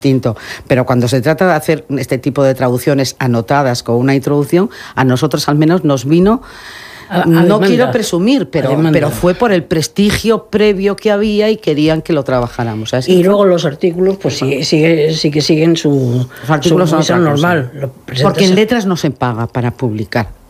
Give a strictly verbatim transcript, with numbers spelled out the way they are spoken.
distinto. Pero cuando se trata de hacer este tipo de traducciones anotadas con una introducción, a nosotros al menos nos vino... A, a no demanda. Quiero presumir, pero, pero fue por el prestigio previo que había y querían que lo trabajáramos. ¿Sabes? Y luego los artículos, pues sí, sí, sí que siguen su, los artículos su son normal. Porque en letras no se paga para publicar.